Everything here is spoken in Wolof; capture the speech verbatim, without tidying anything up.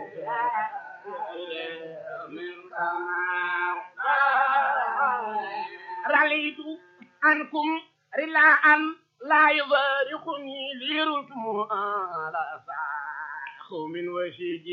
رليت عنكم رلاء لا يفارقني ليركم على فاخ من وشيجي